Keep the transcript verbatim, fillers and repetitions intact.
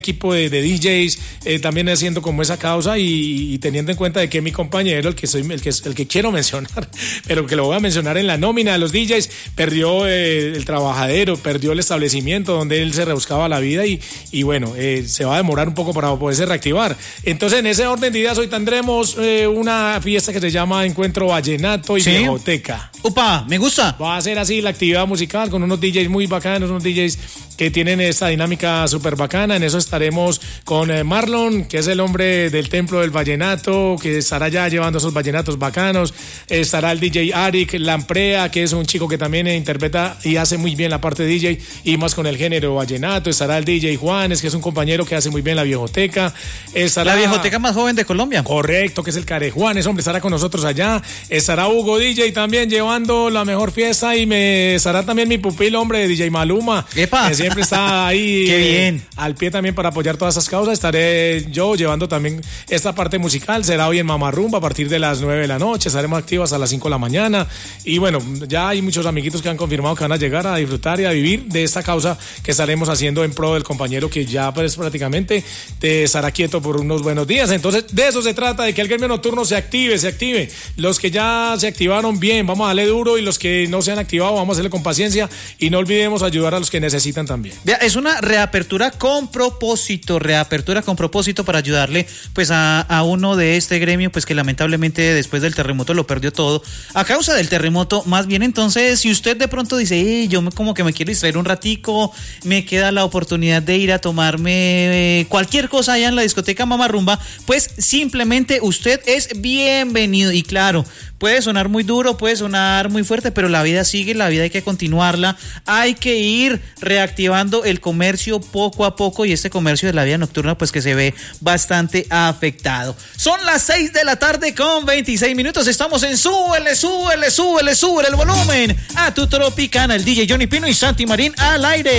equipo de, de D Js eh, también haciendo como esa causa y, y teniendo en cuenta de que mi compañero, el que soy, el que, el que quiero mencionar, pero que lo voy a mencionar en la nómina de los D Js, perdió eh, el trabajadero, perdió el establecimiento donde él se rebuscaba la vida y, y bueno, eh, se va a demorar un poco para poderse reactivar. Entonces, en ese orden de ideas, hoy tendremos eh, una fiesta que se llama Encuentro Vallenato y ¿Sí? Viejoteca. ¡Upa! ¡Me gusta! Va a ser así la actividad musical con unos D Js muy bacanos, unos D Js que tienen esta dinámica súper bacana. En eso estaremos con eh, Marlon, que es el hombre del Templo del Vallenato, que estará ya llevando esos vallenatos bacanos. Estará el D J Arik Lamprea, que es un chico que también eh, interpreta y hace muy bien la parte de D J y más con el género vallenato. Estará el D J Juanes, que es un compañero que hace muy bien la viejoteca. Estará... La viejoteca más joven de Colombia. Correcto, que es el Care Juanes, hombre, estará con nosotros allá. Estará Hugo D J también llevando la mejor fiesta y me estará también mi pupilo, hombre, de D J Maluma. ¡Epa! Que siempre está ahí. ¡Qué bien! Eh, al pie también para apoyar todas esas causas. Estaré yo llevando también esta parte musical. Será hoy en Mamarrumba a partir de las nueve de la noche. Estaremos activos a las cinco de la mañana. Y bueno, ya hay muchos amiguitos que han confirmado que van a llegar a disfrutar y a vivir de esta causa que estaremos haciendo en pro del compañero que ya pues prácticamente te estará quieto por unos buenos días. Entonces, de eso se trata, de que el gremio nocturno se active, se active. Los que ya se activaron, bien, vamos a darle duro, y los que no se han activado, vamos a hacerle con paciencia y no olvidemos ayudar a los que necesitan también. Vea, es una reapertura con propósito, reapertura con propósito para ayudarle pues a, a uno de este gremio pues que lamentablemente después del terremoto lo perdió todo a causa del terremoto. Más bien, entonces, si usted de pronto dice, hey, yo me, como que me quiero distraer un ratico, me queda la oportunidad de ir a tomarme eh, cualquier cosa allá en la discoteca Mamarrumba, pues simplemente usted es bienvenido. Y claro, puede sonar muy duro, puede sonar muy fuerte, pero la vida sigue, la vida hay que continuarla, hay que ir reactivando el comercio poco a poco, y este comercio de la vida nocturna pues que se ve bastante afectado. Son las seis de la tarde con veintiséis minutos, estamos en Súbele, Súbele, Súbele, Súbele el volumen a tu Tropicana, el D J Johnny Pino y Santi Marín al aire.